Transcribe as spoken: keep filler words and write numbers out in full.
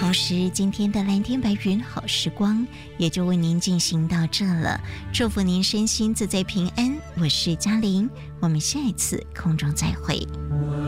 同时今天的蓝天白云好时光也就为您进行到这了，祝福您身心自在平安。我是嘉玲，我们下一次空中再会。